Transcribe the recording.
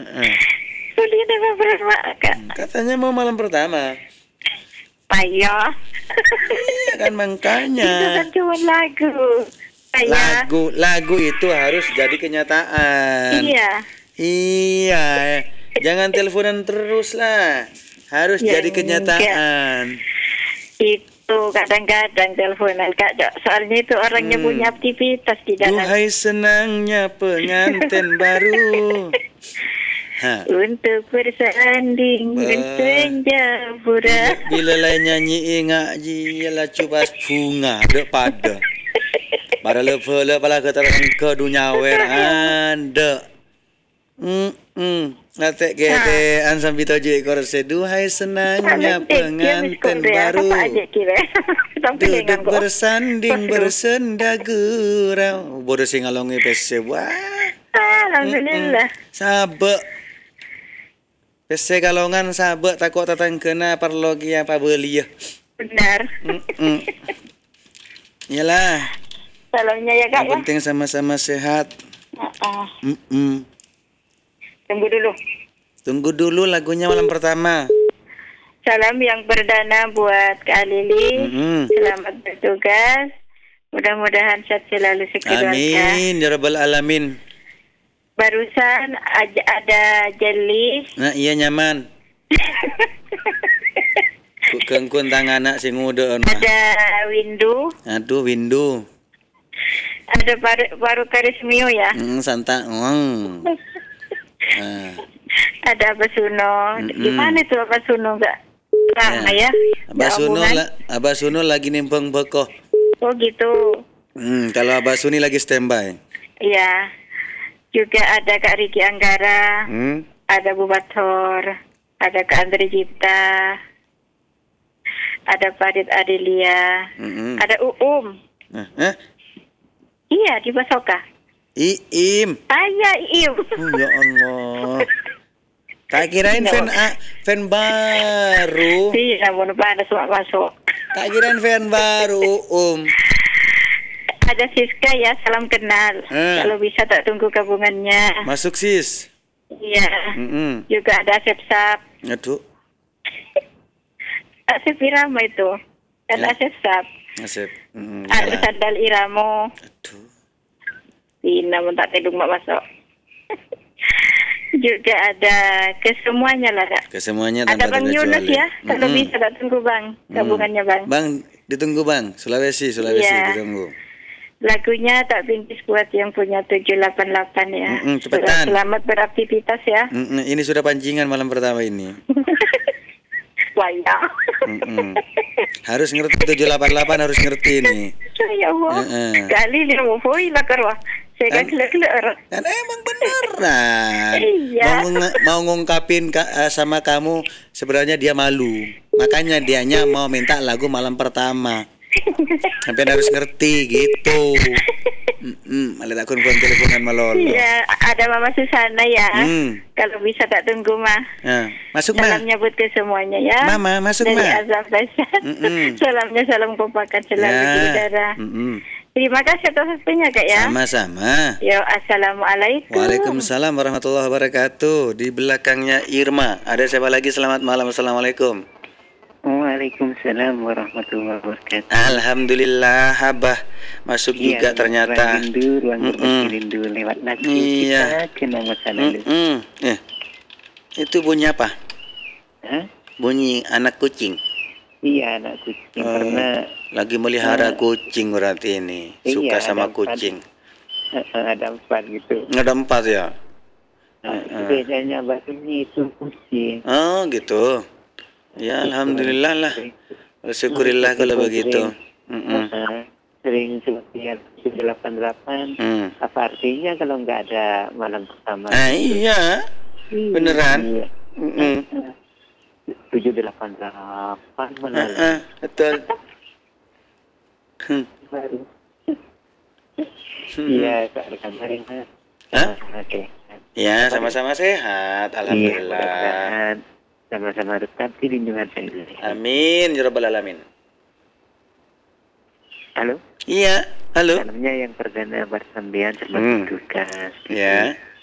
Heeh. Kuliah apa berapa kak? Katanya mau malam pertama. Payah. Iya kan makanya. Itu kan cuma lagu. Payah. Lagu itu harus jadi kenyataan. Iya. Iya. Jangan teleponan terus lah. Harus Ya, jadi kenyataan. Itu kadang-kadang teleponan kak Dok. Soalnya itu orangnya punya aktivitas di dalam. Duhai senangnya pengantin baru. Ha. Untuk bersanding bersenja pura. Bila lain nyanyi ingat jialah cubas bunga dek pada. Pada lepa pala keterang ke dunia wer anda. Ngatek gedean sambil toju ekor seduhai senangnya pengantin baru. Duduk bersanding bersenda gurau. Bodoh singalongi pese wah. Alhamdulillah. Sabek. Pese kalongan sabek takut tatang kena parlogi apa beli ya. Benar. Yalah. Salamnya ya kak Yang penting sama-sama sehat. Tunggu dulu lagunya malam pertama. Salam yang perdana buat Kak Lili. Selamat bertugas. Mudah-mudahan sehat selalu sekeluarga. Amin ya rabbal alamin. Barusan ada jeli. Nah iya nyaman. Kengkun tangan anak sing udah. Ada windu. Aduh windu. Ada paru karismio ya. Santa. Ada Abah Suno. Gimana itu Abah Suno enggak? Lama ya. Abah Suno lagi nimpang bekoh. Oh gitu. Kalau Abah Suni lagi standby. Iya. Juga ada Kak Riki Anggara. Ada Bu Bator. Ada Kak Andri Cipta. Ada Farid Adelia. Ada Uum. Iya di Basoka. Iim. Iya Iim. Oh, ya Allah. Tak kirain fan baru. Iya, mau pada masuk. Tak kirain fan baru, Ada Siska ya, salam kenal. Kalau bisa tak tunggu gabungannya. Masuk sis. Iya. Juga ada Asep Sap. Aduh. Asep Irama itu. Dan Asep Sap. Asep. Ada Sandal Iramo. Aduh. Ina tak tedung mak masuk. Juga ada kesemuanya lah kak. Kesemuanya ada Bang Yunus ya. Kalau bisa tak tunggu bang. Gabungannya bang. Bang ditunggu bang. Sulawesi ditunggu. Lagunya tak pintis buat yang punya 788 ya. Cepetan. Selamat beraktivitas ya. Ini sudah pancingan malam pertama ini. Banyak. Harus ngerti 788 harus ngerti nih. Ya Allah. Kali dia mau lah kerwah. Saya kan kelak-kelak. Kan emang beneran. Iya. Mau ngungkapin sama kamu sebenarnya dia malu. Makanya dianya mau minta lagu malam pertama. Sampai harus ngerti gitu. Malah tak konfirm teleponan malol. Iya, ada Mama Susana ya. Kalau bisa tak tunggu mah. Masuk mah. Salam nyebut ke semuanya ya. Mama masuk mah. Dari Azam Faisal. Salamnya salam kompakan selalu di udara. Terima kasih atas waktunya kak ya. Sama-sama. Yo, assalamualaikum. Waalaikumsalam warahmatullahi wabarakatuh. Di belakangnya Irma. Ada siapa lagi? Selamat malam. Assalamualaikum. Waalaikumsalam warahmatullahi wabarakatuh. Alhamdulillah, Abah masuk juga ternyata. Rindu lewat lagu kita ke nama sana. Itu bunyi apa? Bunyi anak kucing. Iya, anak kucing karena lagi melihara kucing berarti ini. Suka sama kucing. Ada 4 gitu. Ada 4 ya. Bedanya batunya itu kucing. Oh gitu. Ya alhamdulillah lah. Syukurillah kalau begitu. Sering seperti 788. Apa artinya kalau nggak ada malam pertama? Iya. Beneran. 788 benar. Betul. Baru. Iya, Kak Rekan. Oke. Ya, sama-sama sehat. Alhamdulillah. Sama-sama dekat di lindungan saya. Amin ya rabbal alamin. Halo? Iya, halo. Salamnya yang perdana bersambian sebagai tugas. Ya.